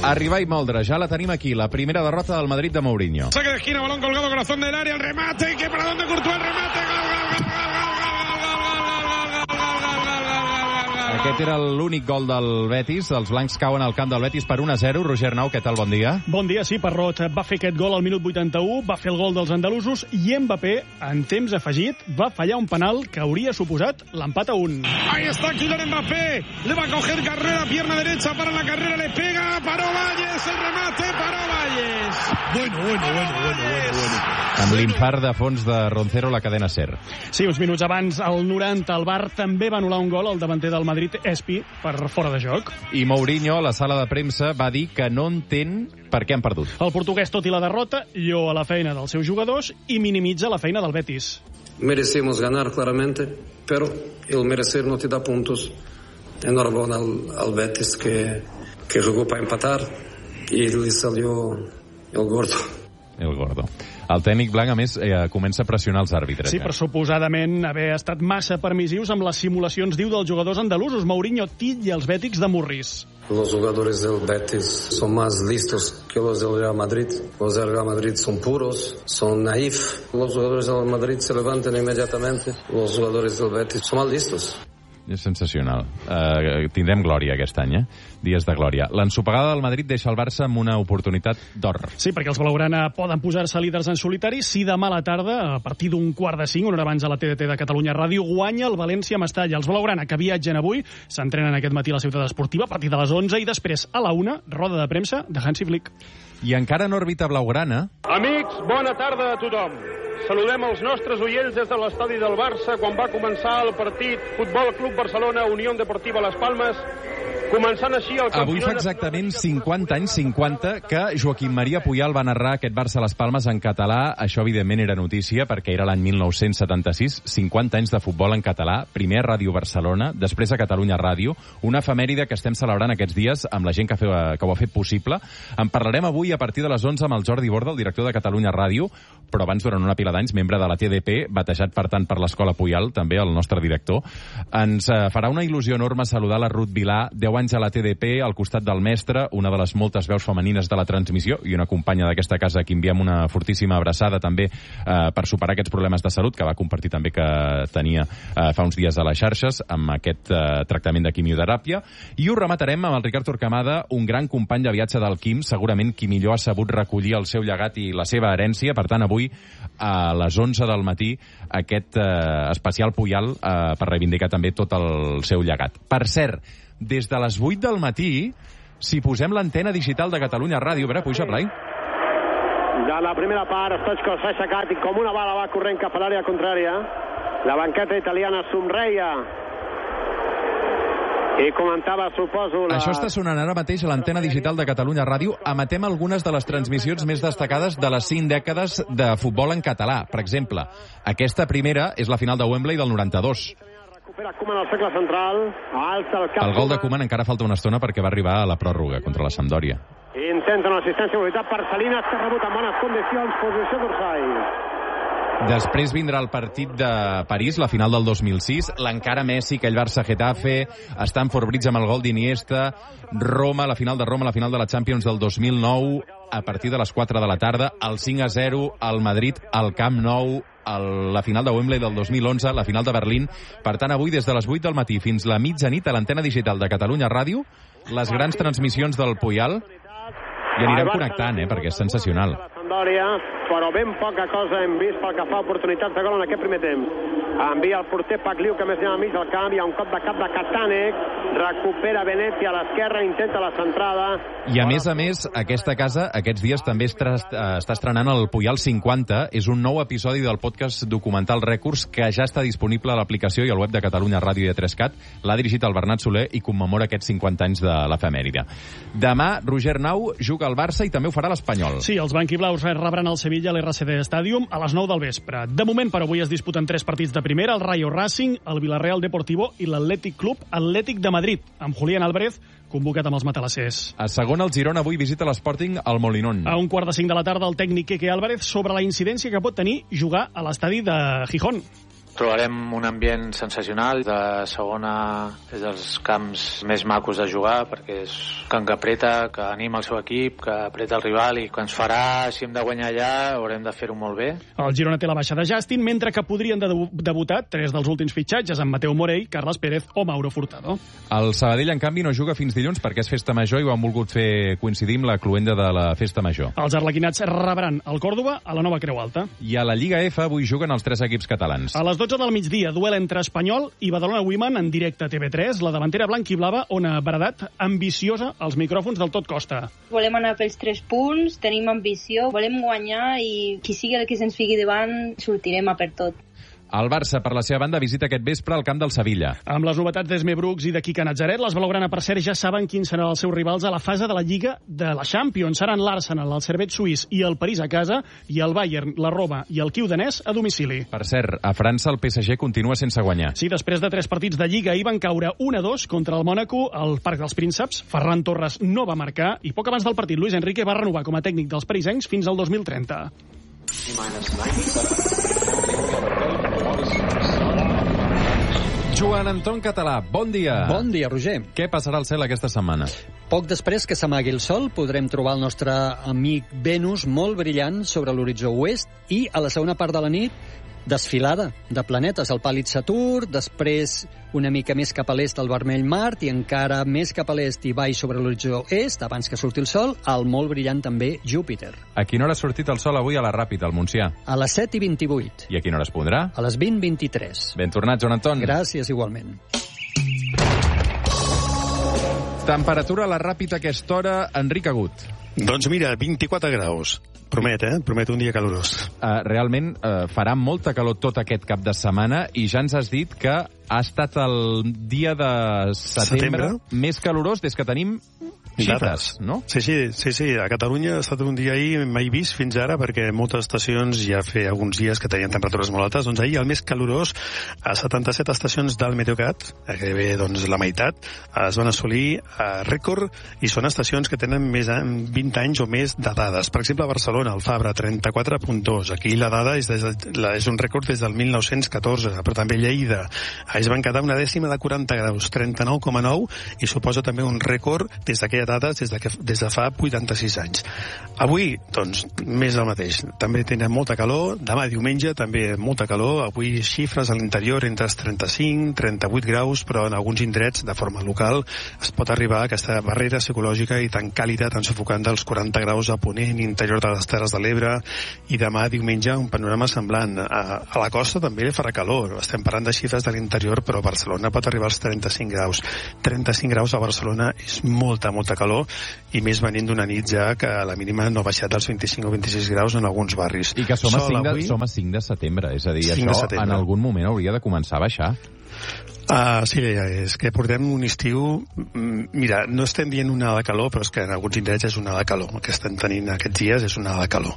Arribar i moldre, ja la tenim aquí, la primera derrota del Madrid de Mourinho. Saque de esquina, balón colgado, corazón del área, el remate, que para dónde Courtois, el remate, Aquest era l'únic gol del Betis. Els blancs cauen al camp del Betis per 1-0. Roger Nau, què tal? Bon dia. Bon dia, sí, Parrot va fer aquest gol al minut 81, va fer el gol dels andalusos i Mbappé, en temps afegit, va fallar un penal que hauria suposat l'empat a 1. Ahí está Kylian Mbappé, le va a coger carrera, pierna derecha para la carrera, le pega, paró Valles, el remate, paró Valles. Bueno. Amb l'infart de fons de Roncero, la cadena SER. Sí, uns minuts abans, al 90, el VAR també va anul·lar un gol al davanter del Madrid, Espi, per fora de joc. I Mourinho, a la sala de premsa, va dir que no entén per què han perdut. El portuguès, tot i la derrota, lloa la feina dels seus jugadors i minimitza la feina del Betis. Merecemos ganar claramente, pero el merecer no te da puntos. Enhorabuena al Betis que jugó para empatar y le salió el gordo. El gordo. El tècnic blanc, a més, comença a pressionar els àrbitres. Sí, però suposadament haver estat massa permissius amb les simulacions, diu, dels jugadors andalusos. Mourinho titlla els bètics de morris. Los jugadores del Betis son más listos que los del Real Madrid. Los del Real Madrid son puros, son naif. Los jugadores del Madrid se levantan inmediatamente. Los jugadores del Betis son más listos. És sensacional. Tindrem glòria aquest any, Dies de glòria. L'ensopegada del Madrid deixa el Barça amb una oportunitat d'or. Sí, perquè els blaugrana poden posar-se líders en solitari si demà a la tarda, a partir d'un 4:05, una hora abans a la TDT de Catalunya Ràdio, guanya el València a Mestalla. Els blaugrana, que viatgen avui, s'entrenen aquest matí a la ciutat esportiva a partir de les 11 i després a la 1, roda de premsa de Hansi Flick. I encara en òrbita blaugrana... Amics, bona tarda a tothom. Saludem els nostres oients des de l'estadi del Barça quan va començar el partit Futbol Club Barcelona, Unió Deportiva Las Palmes, començant així el campionat... Avui fa exactament 50 anys, 50, que Joaquim Maria Puyal va narrar aquest Barça Las Palmes en català. Això, evidentment, era notícia, perquè era l'any 1976, 50 anys de futbol en català, primer a Ràdio Barcelona, després a Catalunya Ràdio, una efemèride que estem celebrant aquests dies amb la gent que ho ha fet possible. En parlarem avui a partir de les 11 amb el Jordi Borda, el director de Catalunya Ràdio, però abans, durant una pila d'anys, membre de la TDP, batejat, per tant, per l'Escola Puyal, també el nostre director. Ens farà una il·lusió enorme saludar la Ruth Vilà, 10 anys a la TDP, al costat del mestre, una de les moltes veus femenines de la transmissió i una companya d'aquesta casa a qui enviem una fortíssima abraçada també per superar aquests problemes de salut que va compartir també que tenia fa uns dies a les xarxes amb aquest tractament de quimioteràpia. I ho rematarem amb el Ricard Torquemada, un gran company de viatge del Quim, segurament qui millor ha sabut recollir el seu llegat i la seva herència. Per tant, avui a les 11 del matí aquest especial Puyal per reivindicar també tot el seu llegat. Per cert, des de les 8 del matí, si posem l'antena digital de Catalunya Ràdio... A veure, puja, Blai. De la primera part, Stoichkov s'ha aixecat i com una bala va corrent cap a l'àrea contrària. La banqueta italiana somreia i comentava, suposo... Això està sonant ara mateix a l'antena digital de Catalunya Ràdio. Emetem algunes de les transmissions més destacades de les 5 dècades de futbol en català. Per exemple, aquesta primera és la final de Wembley del 92. Recupera Koeman al cercle central, alça el cap... El gol de Koeman encara falta una estona perquè va arribar a la pròrroga contra la Sampdoria. Intenta una assistència de mobilitat per Salinas, que ha rebut en bones condicions, posició dorsal. Després vindrà el partit de París, la final del 2006, l'encara Messi, aquell Barça-Getafe, Stamford Bridge amb el gol d'Iniesta, Roma, la final de Roma, la final de la Champions del 2009, a partir de les 4 de la tarda, el 5-0, al Madrid, al Camp Nou, la final de Wembley del 2011, la final de Berlín. Per tant, avui, des de les 8 del matí fins la mitjanit a l'antena digital de Catalunya Ràdio, les grans transmissions del Puyal, i anirem connectant, perquè és sensacional. Però ben poca cosa hem vist pel que fa a oportunitats de gol en aquest primer temps. Envia el porter Pagliu, que més anem al mig del camp, hi ha un cop de cap de Katanec, recupera Venezia a l'esquerra, intenta la centrada... I a més, aquesta casa aquests dies també està estrenant el Puyal 50, és un nou episodi del podcast documental Rècords que ja està disponible a l'aplicació i al web de Catalunya Ràdio i de 3CAT, l'ha dirigit el Bernat Soler i commemora aquests 50 anys de l'efemèride. Demà, Roger Nau juga al Barça i també ho farà l'Espanyol. Sí, els blanquiblaus rebran el Sevilla a l'RCD Stadium a les 9 del vespre. De moment, per avui es disputen 3 partits de primera, el Rayo Racing, el Villarreal Deportivo i l'Atlètic Club Atlètic de Madrid, amb Julián Álvarez convocat amb els matalassers. A segona, el Girona avui visita l'Sporting al Molinón. A 4:45 de la tarda, el tècnic Keke Álvarez sobre la incidència que pot tenir jugar a l'estadi de Gijón. Trobarem un ambient sensacional. De segona és dels camps més macos de jugar, perquè és camp que apreta, que anima el seu equip, que apreta el rival i que ens farà, si hem de guanyar allà, haurem de fer-ho molt bé. El Girona té la baixa de Justin, mentre que podrien debutar 3 dels últims fitxatges, en Mateu Morell, Carles Pérez o Mauro Furtado. El Sabadell, en canvi, no juga fins dilluns perquè és festa major i ho han volgut fer coincidir amb la cloenda de la festa major. Els arlequinats rebran el Còrdova a la Nova Creu Alta. I a la Lliga F avui juguen els 3 equips catalans. A les 12 del migdia, duel entre Espanyol i Badalona Women en directe a TV3. La davantera blanc-i-blava, Ona Baradat, ambiciosa als micròfons del Tot Costa. Volem anar pels 3 punts, tenim ambició, volem guanyar i qui sigui el que se'ns fiqui davant sortirem a per tot. El Barça, per la seva banda, visita aquest vespre al camp del Sevilla. Amb les novetats d'Esme Brooks i de Quique Nazaret, les blaugrana, per cert, ja saben quins seran els seus rivals a la fase de la Lliga de la Champions. Seran l'Arsenal, el Servette suís i el París a casa, i el Bayern, la Roma i el Kiu danès a domicili. Per cert, a França el PSG continua sense guanyar. Sí, després de 3 partits de Lliga, hi van caure 1-2 contra el Mònaco al Parc dels Prínceps. Ferran Torres no va marcar i poc abans del partit Luis Enrique va renovar com a tècnic dels parisencs fins al 2030. Joan Anton Català, bon dia. Bon dia, Roger. Què passarà al cel aquesta setmana? Poc després que s'amagui el sol, podrem trobar el nostre amic Venus molt brillant sobre l'horitzó oest i, a la segona part de la nit, desfilada de planetes, el pàl·lid Saturn, després una mica més cap a l'est el vermell Mart i encara més cap a l'est i baix sobre l'horitzó est, abans que surti el sol, el molt brillant també Júpiter. A quina hora ha sortit el sol avui a la Ràpita, al Montsià? A les 7:28. I a quina hora es pondrà? A les 20:23. Ben tornat, Joan Anton. Gràcies, igualment. Temperatura a la Ràpita a aquesta hora, Enric Agut. Doncs mira, 24 graus. Promet, Promet un dia calorós. Realment farà molta calor tot aquest cap de setmana i ja ens has dit que ha estat el dia de setembre més calorós des que tenim xifres, no? Sí. A Catalunya ha estat un dia ahir mai vist fins ara, perquè moltes estacions ja feia alguns dies que tenien temperatures molt altes. Doncs ahir el més calorós, a 77 estacions del Meteocat, que ve doncs la meitat, es van assolir rècord, i són estacions que tenen més de 20 anys o més de dades. Per exemple, a Barcelona, el Fabra, 34.2. Aquí la dada és un rècord des del 1914, però també Lleida. Es van quedar una dècima de 40 graus, 39,9, i suposa també un rècord des d'aquella dades des de fa 86 anys. Avui, doncs, més del mateix. També tenen molta calor. Demà diumenge també molta calor. Avui xifres a l'interior entre els 35, 38 graus, però en alguns indrets, de forma local, es pot arribar a aquesta barrera psicològica i tan càlida, tan sufocant dels 40 graus a ponent, interior de les Terres de l'Ebre, i demà diumenge un panorama semblant. A la costa també farà calor. Estem parlant de xifres de l'interior, però a Barcelona pot arribar als 35 graus. 35 graus a Barcelona és molta calor, i més venint d'una nit ja que la mínima no ha baixat dels 25 o 26 graus en alguns barris. I que som a 5 de setembre, és a dir, això en algun moment hauria de començar a baixar. Sí, és que portem un estiu... Mira, no estem dient una onada de calor, però és que en alguns indrets és una onada de calor. El que estem tenint aquests dies és una onada de calor.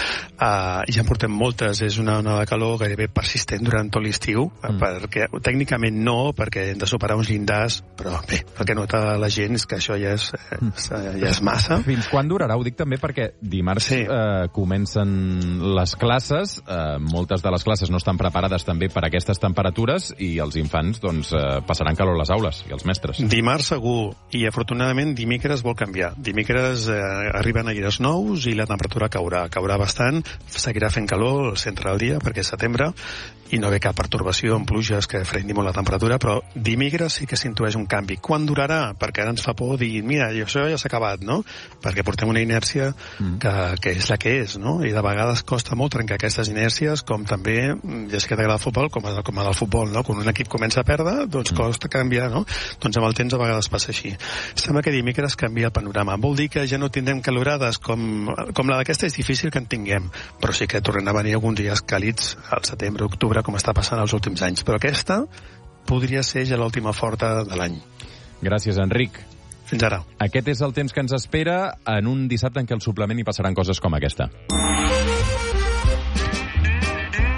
I ja en portem moltes. És una onada de calor gairebé persistent durant tot l'estiu, perquè tècnicament no, perquè hem de superar uns llindars, però bé, el que nota la gent és que això ja és massa. Fins quan durarà? Ho dic també perquè dimarts comencen les classes, moltes de les classes no estan preparades també per aquestes temperatures, i els infants passaran calor a les aules, i els mestres. Dimarts segur, i afortunadament dimecres vol canviar. Dimecres arriben aires nous i la temperatura caurà bastant, seguirà fent calor al centre del dia perquè és setembre i no ve cap pertorbació amb pluges que frenin molt la temperatura, però dimecres sí que s'intueix un canvi. Quan durarà? Perquè ara ens fa por dir, mira, això ja s'ha acabat, no? Perquè portem una inèrcia que és la que és, no? I de vegades costa molt trencar aquestes inèrcies, com també, ja sé que t'agrada el futbol, com a del futbol, no? Quan un equip comença a perdre, doncs costa canviar, no? Doncs amb el temps a vegades passa així. Sembla que dimecres canvia el panorama. Vol dir que ja no tindrem calorades com la d'aquesta. És difícil que en tinguem, però sí que tornen a venir alguns dies càlids al setembre, octubre, com està passant els últims anys. Però aquesta podria ser ja l'última forta de l'any. Gràcies, Enric. Fins ara. Aquest és el temps que ens espera en un dissabte en què al suplement hi passaran coses com aquesta.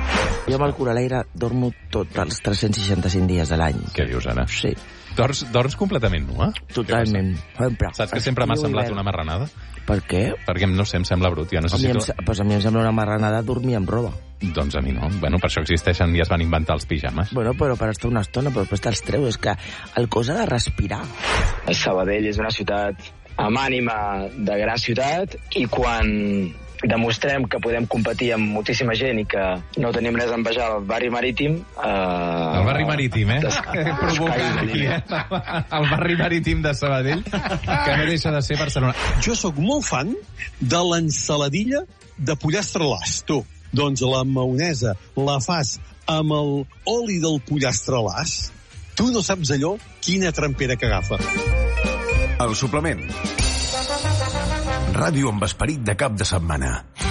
Jo amb el Coraleire dormo tots els 365 dies de l'any. Què dius, Anna? Sí. Dors completament nua? Totalment. Saps que sempre m'ha semblat una marranada? Per què? Perquè, no sé, em sembla brut. Ja necessito... Pues a mi em sembla una marranada dormir amb roba. Doncs a mi no. Bueno, per això existeixen i es van inventar els pijames. Bueno, però per estar una estona, però després te'ls treu. És que el cos ha de respirar. Sabadell és una ciutat amb ànima de gran ciutat i quan demostrem que podem competir amb moltíssima gent i que no tenim res a envejar al barri marítim... El barri marítim, Provocant aquí, El barri marítim de Sabadell, que no deixa de ser Barcelona. Jo sóc molt fan de l'ensaladilla de pollastre las, tu. Doncs la maonesa la fas amb l'oli del pollastre las. Tu no saps allò quina trempera que agafa. El suplement. Ràdio amb esperit de cap de setmana.